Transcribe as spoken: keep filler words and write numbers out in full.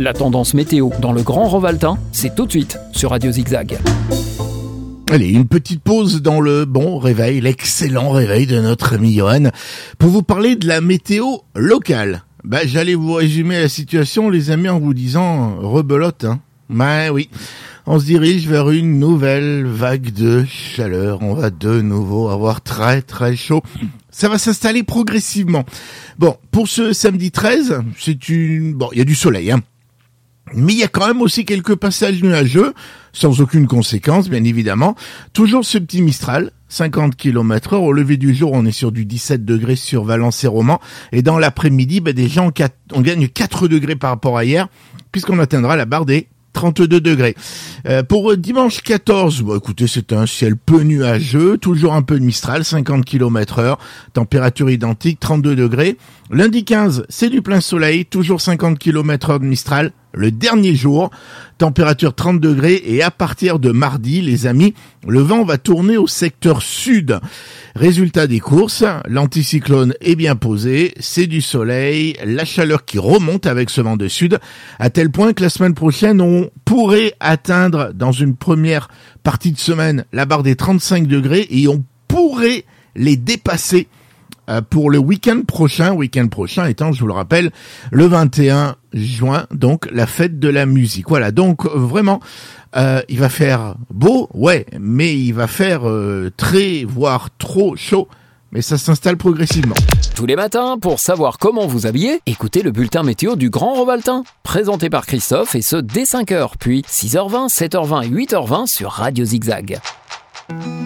La tendance météo dans le Grand Revaltin, c'est tout de suite sur Radio Zigzag. Allez, une petite pause dans le bon réveil, l'excellent réveil de notre ami Johan, pour vous parler de la météo locale. Bah, j'allais vous résumer la situation, les amis, en vous disant rebelote, hein. Bah oui, on se dirige vers une nouvelle vague de chaleur. On va de nouveau avoir très très chaud. Ça va s'installer progressivement. Bon, pour ce samedi treize, c'est une... Bon, il y a du soleil, hein. Mais il y a quand même aussi quelques passages nuageux, sans aucune conséquence, bien évidemment. Toujours ce petit Mistral, cinquante kilomètres heure. Au lever du jour, on est sur du dix-sept degrés sur Valence et Romans. Et dans l'après-midi, bah, déjà, on, on gagne quatre degrés par rapport à hier, puisqu'on atteindra la barre des trente-deux degrés. Euh, pour dimanche quatorze, bon, écoutez, c'est un ciel peu nuageux, toujours un peu de Mistral, cinquante kilomètres heure, température identique, trente-deux degrés. Lundi quinze, c'est du plein soleil, toujours cinquante kilomètres heure de Mistral. Le dernier jour, température trente degrés, et à partir de mardi, les amis, le vent va tourner au secteur sud. Résultat des courses, l'anticyclone est bien posé, c'est du soleil, la chaleur qui remonte avec ce vent de sud, à tel point que la semaine prochaine, on pourrait atteindre dans une première partie de semaine la barre des trente-cinq degrés, et on pourrait les dépasser pour le week-end prochain, week-end prochain étant, je vous le rappelle, le vingt et un juin, donc la fête de la musique. Voilà, donc vraiment, euh, il va faire beau, ouais, mais il va faire euh, très, voire trop chaud, mais ça s'installe progressivement. Tous les matins, pour savoir comment vous habiller, écoutez le bulletin météo du Grand Revaltin, présenté par Christophe, et ce dès cinq heures, puis six heures vingt, sept heures vingt et huit heures vingt sur Radio Zigzag.